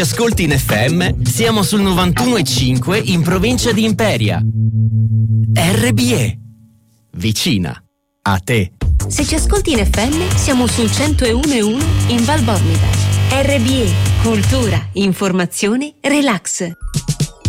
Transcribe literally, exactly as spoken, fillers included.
Ascolti in F M, siamo sul novantuno e cinque in provincia di Imperia. R B E, vicina a te. Se ci ascolti in F M, siamo sul centouno e uno in Val Bormida. R B E, cultura, informazione, relax.